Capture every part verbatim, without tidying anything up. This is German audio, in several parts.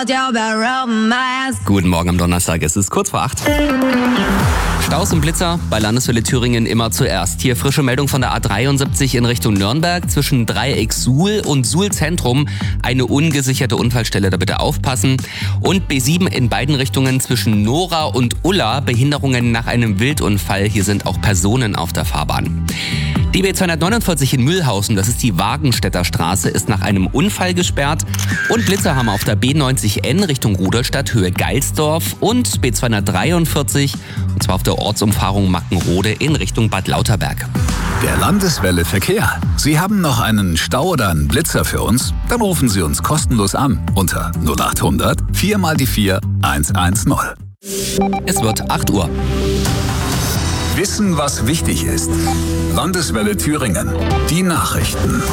Guten Morgen am Donnerstag, es ist kurz vor acht. Staus und Blitzer bei Landeswelle Thüringen immer zuerst. Hier frische Meldung von der A dreiundsiebzig in Richtung Nürnberg zwischen Dreieck Suhl und Suhl Zentrum. Eine ungesicherte Unfallstelle, da bitte aufpassen. Und B sieben in beiden Richtungen zwischen Nora und Ulla. Behinderungen nach einem Wildunfall. Hier sind auch Personen auf der Fahrbahn. Die B zweihundertneunundvierzig in Mühlhausen, das ist die Wagenstädter Straße, ist nach einem Unfall gesperrt. Und Blitzer haben auf der B neunzig N Richtung Rudolstadt, Höhe Geilsdorf und B zweihundertdreiundvierzig, und zwar auf der Ortsumfahrung Mackenrode in Richtung Bad Lauterberg. Der Landeswelle Verkehr. Sie haben noch einen Stau oder einen Blitzer für uns? Dann rufen Sie uns kostenlos an unter null achthundert vier mal die vier hundertzehn. Es wird acht Uhr. Wissen, was wichtig ist. Landeswelle Thüringen. Die Nachrichten.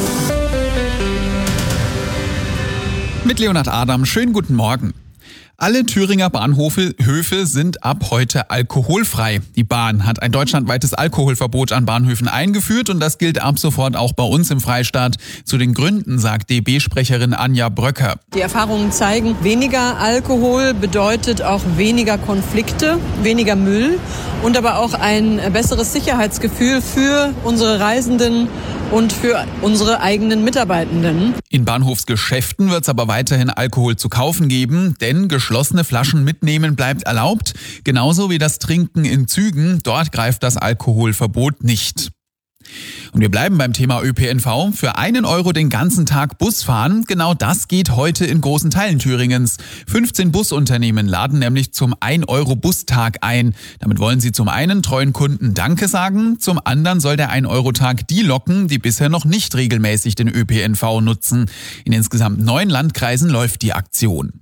Mit Leonhard Adam, schönen guten Morgen. Alle Thüringer Bahnhöfe Höfe sind ab heute alkoholfrei. Die Bahn hat ein deutschlandweites Alkoholverbot an Bahnhöfen eingeführt und das gilt ab sofort auch bei uns im Freistaat. Zu den Gründen sagt D B-Sprecherin Anja Bröcker. Die Erfahrungen zeigen, weniger Alkohol bedeutet auch weniger Konflikte, weniger Müll und aber auch ein besseres Sicherheitsgefühl für unsere Reisenden und für unsere eigenen Mitarbeitenden. In Bahnhofsgeschäften wird es aber weiterhin Alkohol zu kaufen geben, denn geschlossene Flaschen mitnehmen bleibt erlaubt, genauso wie das Trinken in Zügen. Dort greift das Alkoholverbot nicht. Und wir bleiben beim Thema Ö P N V. Für einen Euro den ganzen Tag Bus fahren, genau das geht heute in großen Teilen Thüringens. fünfzehn Busunternehmen laden nämlich zum ein Euro Bustag ein. Damit wollen sie zum einen treuen Kunden Danke sagen, zum anderen soll der ein Euro Tag die locken, die bisher noch nicht regelmäßig den Ö P N V nutzen. In insgesamt neun Landkreisen läuft die Aktion.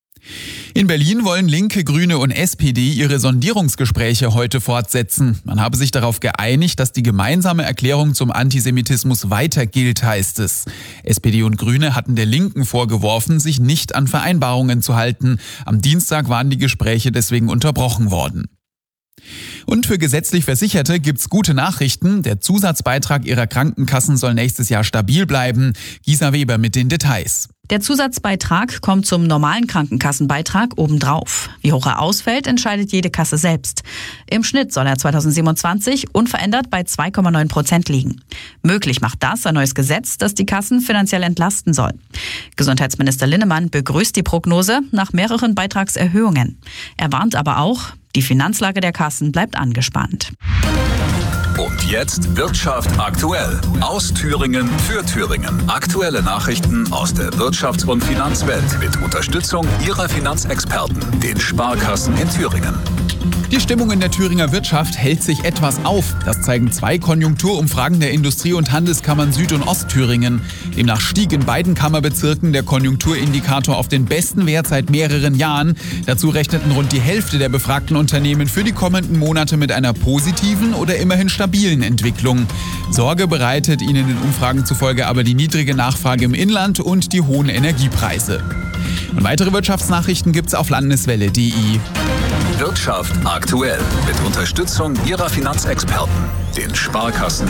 In Berlin wollen Linke, Grüne und S P D ihre Sondierungsgespräche heute fortsetzen. Man habe sich darauf geeinigt, dass die gemeinsame Erklärung zum Antisemitismus weiter gilt, heißt es. S P D und Grüne hatten der Linken vorgeworfen, sich nicht an Vereinbarungen zu halten. Am Dienstag waren die Gespräche deswegen unterbrochen worden. Und für gesetzlich Versicherte gibt's gute Nachrichten. Der Zusatzbeitrag ihrer Krankenkassen soll nächstes Jahr stabil bleiben. Gisa Weber mit den Details. Der Zusatzbeitrag kommt zum normalen Krankenkassenbeitrag obendrauf. Wie hoch er ausfällt, entscheidet jede Kasse selbst. Im Schnitt soll er zweitausendsiebenundzwanzig unverändert bei zwei Komma neun Prozent liegen. Möglich macht das ein neues Gesetz, das die Kassen finanziell entlasten soll. Gesundheitsminister Linnemann begrüßt die Prognose nach mehreren Beitragserhöhungen. Er warnt aber auch, die Finanzlage der Kassen bleibt angespannt. Und jetzt Wirtschaft aktuell. Aus Thüringen für Thüringen. Aktuelle Nachrichten aus der Wirtschafts- und Finanzwelt mit Unterstützung Ihrer Finanzexperten, den Sparkassen in Thüringen. Die Stimmung in der Thüringer Wirtschaft hält sich etwas auf. Das zeigen zwei Konjunkturumfragen der Industrie- und Handelskammern Süd- und Ostthüringen. Demnach stieg in beiden Kammerbezirken der Konjunkturindikator auf den besten Wert seit mehreren Jahren. Dazu rechneten rund die Hälfte der befragten Unternehmen für die kommenden Monate mit einer positiven oder immerhin stabilen Entwicklung. Sorge bereitet ihnen den Umfragen zufolge aber die niedrige Nachfrage im Inland und die hohen Energiepreise. Und weitere Wirtschaftsnachrichten gibt's auf landeswelle punkt de. Wirtschaft aktuell mit Unterstützung Ihrer Finanzexperten, den Sparkassen